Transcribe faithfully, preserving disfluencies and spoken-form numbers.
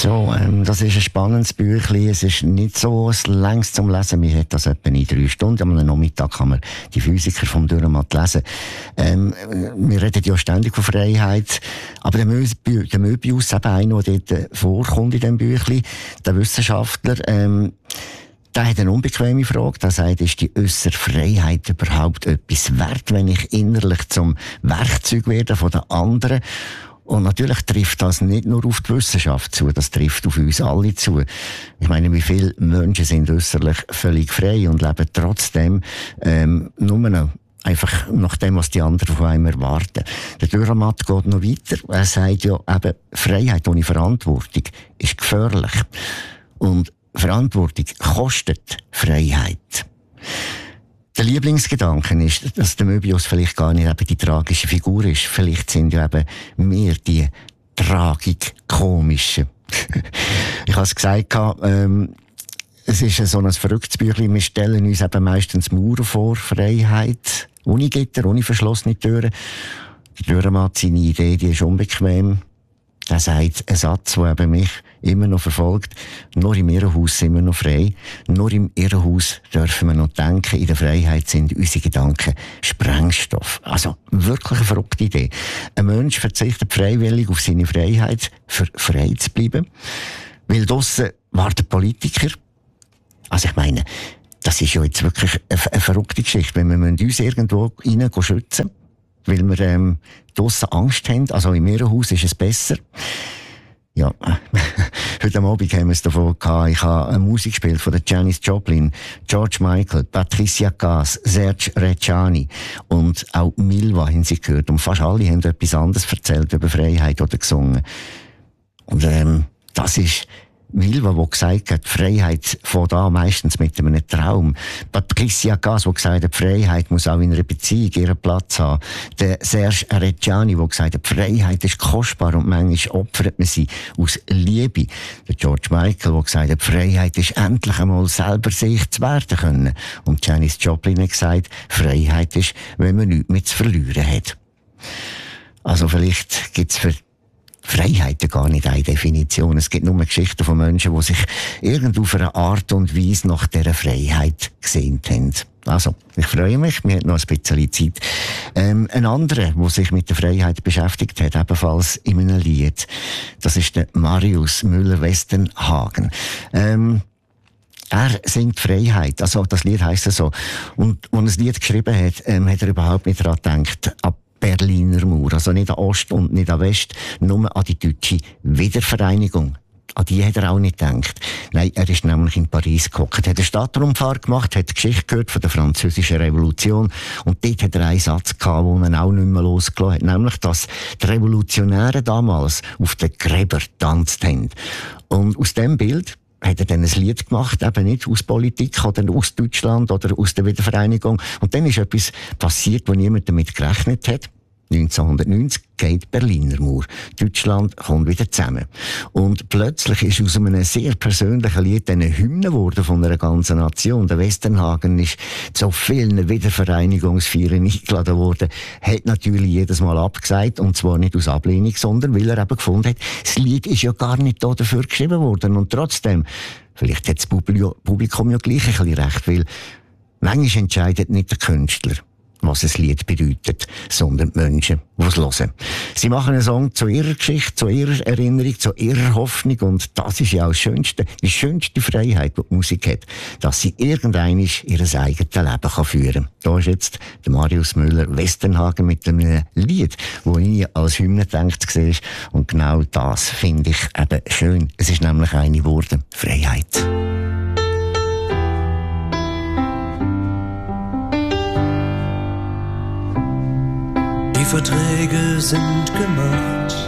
So, ähm, das ist ein spannendes Büchlein. Es ist nicht so längst zum Lesen. Man hat das etwa in drei Stunden. Am Nachmittag kann man die Physiker vom Dürrenmatt lesen. Ähm, wir reden ja ständig von Freiheit. Aber der, Möbi, der Möbius, eben einer, der dort vorkommt in diesem Büchlein, der Wissenschaftler, ähm, der hat eine unbequeme Frage. Der sagt, ist die äußere Freiheit überhaupt etwas wert, wenn ich innerlich zum Werkzeug werde von den anderen? Und natürlich trifft das nicht nur auf die Wissenschaft zu, das trifft auf uns alle zu. Ich meine, wie viele Menschen sind äußerlich völlig frei und leben trotzdem ähm, nur noch einfach nach dem, was die anderen von einem erwarten. Der Dürrenmatt geht noch weiter. Er sagt ja eben, Freiheit ohne Verantwortung ist gefährlich. Und Verantwortung kostet Freiheit. Der Lieblingsgedanke ist, dass der Möbius vielleicht gar nicht eben die tragische Figur ist. Vielleicht sind ja eben wir die tragik-komischen. Ich habe es gesagt, ähm, es ist so ein verrücktes Büchlein. Wir stellen uns eben meistens Mauern vor, Freiheit, ohne Gitter, ohne verschlossene Türen. Der Dürrenmatt, seine Idee, die ist unbequem. Er sagt einen Satz, der eben mich immer noch verfolgt. Nur im Irrenhaus sind wir noch frei. Nur im Irrenhaus dürfen wir noch denken. In der Freiheit sind unsere Gedanken Sprengstoff. Also, wirklich eine verrückte Idee. Ein Mensch verzichtet freiwillig auf seine Freiheit, für frei zu bleiben. Weil draussen warten Politiker. Also, ich meine, das ist ja jetzt wirklich eine, eine verrückte Geschichte. Wenn wir uns irgendwo rein schützen, weil wir ähm, draussen Angst haben. Also im Irrenhaus ist es besser. Ja, heute Abend haben wir es davon gehabt. Ich habe eine Musik gespielt von der Janis Joplin, George Michael, Patricia Kaas, Serge Reggiani und auch Milva haben sie gehört. Und fast alle haben etwas anderes erzählt über Freiheit oder gesungen. Und ähm, das ist Milva, die gesagt hat, Freiheit von da meistens mit einem Traum. Patricia Kaas, die gesagt hat, Freiheit muss auch in einer Beziehung ihren Platz haben. Der Serge Reggiani, der gesagt hat, Freiheit ist kostbar und manchmal opfert man sie aus Liebe. Der George Michael, der gesagt hat, Freiheit ist endlich einmal selber sich zu werden können. Und Janis Joplin hat gesagt, Freiheit ist, wenn man nichts mehr zu verlieren hat. Also vielleicht gibt's für Freiheit gar nicht eine Definition. Es gibt nur Geschichten von Menschen, die sich irgendwo auf eine Art und Weise nach dieser Freiheit gesehnt haben. Also, ich freue mich, wir haben noch ein bisschen Zeit. Ähm, ein anderer, der sich mit der Freiheit beschäftigt hat, ebenfalls in einem Lied, das ist der Marius Müller-Westernhagen. Ähm, Er singt Freiheit, also das Lied heisst so. Und als er das Lied geschrieben hat, ähm, hat er überhaupt nicht daran gedacht, ab Berliner Mauer, also nicht an Ost und nicht an West, nur an die deutsche Wiedervereinigung. An die hat er auch nicht gedacht. Nein, er ist nämlich in Paris gehockt, hat eine Stadtrundfahrt gemacht, hat die Geschichte gehört von der französischen Revolution und dort hat er einen Satz gehabt, den er auch nicht mehr losgelassen hat, nämlich, dass die Revolutionäre damals auf den Gräbern getanzt haben. Und aus dem Bild hat er dann ein Lied gemacht, eben nicht aus Politik oder aus Deutschland oder aus der Wiedervereinigung. Und dann ist etwas passiert, wo niemand damit gerechnet hat. neunzehnhundertneunzig geht die Berliner Mauer. Deutschland kommt wieder zusammen. Und plötzlich ist aus einem sehr persönlichen Lied eine Hymne geworden von einer ganzen Nation. Der Westernhagen ist zu vielen Wiedervereinigungsfeiern eingeladen worden, hat natürlich jedes Mal abgesagt, und zwar nicht aus Ablehnung, sondern weil er eben gefunden hat, das Lied ist ja gar nicht da dafür geschrieben worden. Und trotzdem, vielleicht hat das Publikum ja gleich ein bisschen recht, weil manchmal entscheidet nicht der Künstler, was ein Lied bedeutet, sondern die Menschen, die es hören. Sie machen einen Song zu ihrer Geschichte, zu ihrer Erinnerung, zu ihrer Hoffnung, und das ist ja auch das Schönste, die schönste Freiheit, die die Musik hat, dass sie irgendwann ihr eigenes Leben kann führen kann. Da ist jetzt der Marius Müller-Westernhagen mit einem Lied, das ich als Hymne gedacht sehe, und genau das finde ich eben schön. Es ist nämlich eine geworden, Freiheit. Die Verträge sind gemacht.